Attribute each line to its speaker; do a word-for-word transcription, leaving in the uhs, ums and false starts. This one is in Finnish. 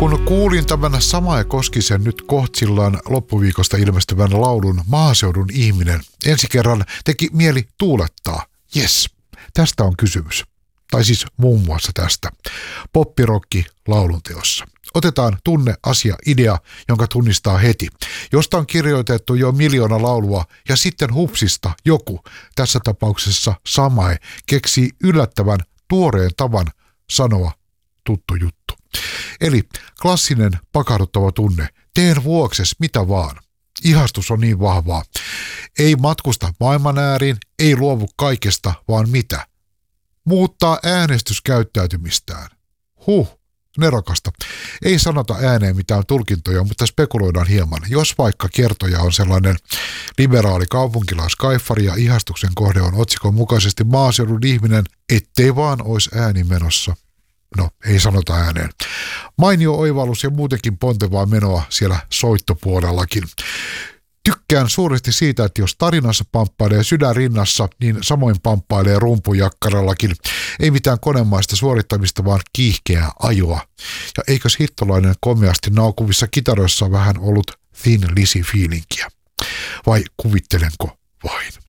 Speaker 1: Kun kuulin tämän Samae Koskisen nyt kohtsillaan loppuviikosta ilmestyvän laulun Maaseudun ihminen, ensi kerran teki mieli tuulettaa. Jes, tästä on kysymys. Tai siis muun muassa tästä. Poppirokki laulunteossa. Otetaan tunne, asia, idea, jonka tunnistaa heti. Josta on kirjoitettu jo miljoona laulua ja sitten hupsista joku, tässä tapauksessa Samae, keksii yllättävän tuoreen tavan sanoa tuttu juttu. Eli klassinen pakahduttava tunne. Teen vuokses mitä vaan. Ihastus on niin vahvaa. Ei matkusta maailman ääriin, ei luovu kaikesta, vaan mitä? Muuttaa äänestyskäyttäytymistään. Huh, nerokasta. Ei sanota ääneen mitään tulkintoja, mutta spekuloidaan hieman. Jos vaikka kertoja on sellainen liberaali kaupunkilaiskaifari ja ihastuksen kohde on otsikon mukaisesti maaseudun ihminen, ettei vaan olisi ääni menossa. No, ei sanota ääneen. Mainio oivallus ja muutenkin pontevaa menoa siellä soittopuolellakin. Tykkään suuresti siitä, että jos tarinassa pamppailee sydän rinnassa, niin samoin pamppailee rumpujakkarallakin. Ei mitään konemaista suorittamista, vaan kiihkeää ajoa. Ja eikös hittolainen komeasti naukuvissa kitaroissa vähän ollut Thin Lizzy-fiilinkiä? Vai kuvittelenko vain?